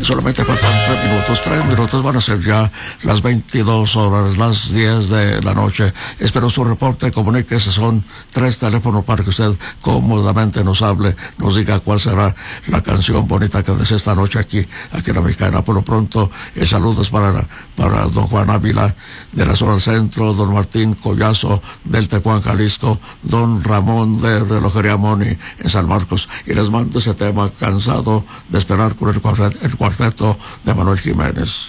Solamente faltan 3 minutos, van a ser ya las 22 horas, las 10 de la noche. Espero su reporte, comuníquese, son 3 teléfonos para que usted cómodamente nos hable, nos diga cuál será la canción bonita que desea esta noche aquí en la Mexicana. Por lo pronto, el saludo es para don Juan Ávila de la zona centro, don Martín Collazo del Tecuán, Jalisco, don Ramón de Relojería Moni en San Marcos, y les mando ese tema, Cansado de esperar, con el cuarteto de Manuel Jiménez.